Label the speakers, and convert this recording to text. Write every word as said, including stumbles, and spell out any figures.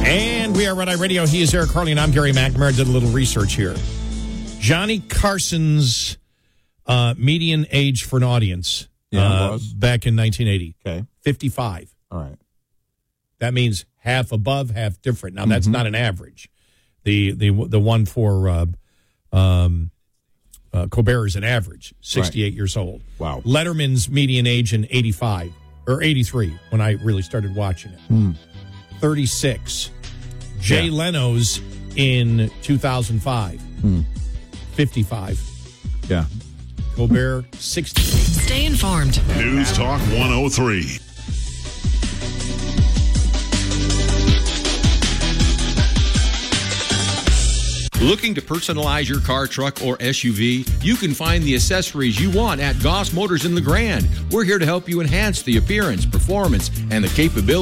Speaker 1: And we are Red Eye Radio. He is Eric Harley, and I'm Gary McNamara. Did a little research here. Johnny Carson's uh, median age for an audience
Speaker 2: yeah,
Speaker 1: uh,
Speaker 2: was.
Speaker 1: back in nineteen eighty.
Speaker 2: Okay.
Speaker 1: fifty-five.
Speaker 2: All right.
Speaker 1: That means half above, half different. Now, that's
Speaker 2: mm-hmm.
Speaker 1: not an average. The the the one for uh, um, uh, Colbert is an average, sixty-eight
Speaker 2: right.
Speaker 1: years old.
Speaker 2: Wow.
Speaker 1: Letterman's median age in eighty-five, or eighty-three, when I really started watching it.
Speaker 2: Mm.
Speaker 1: thirty-six. Jay
Speaker 2: yeah.
Speaker 1: Leno's in two thousand five.
Speaker 2: Mm.
Speaker 1: fifty-five.
Speaker 2: Yeah.
Speaker 1: Colbert, sixty-eight.
Speaker 3: Stay informed.
Speaker 4: News Talk one oh three.
Speaker 5: Looking to personalize your car, truck, or S U V? You can find the accessories you want at Goss Motors in LeGrand. We're here to help you enhance the appearance, performance, and the capability